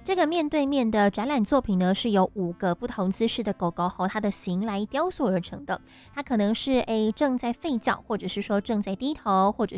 这个面对面的展览作品呢，是由5个不同姿势的狗狗和它的形来雕塑而成的。它可能是正在吠叫，或者是说正在低头，或者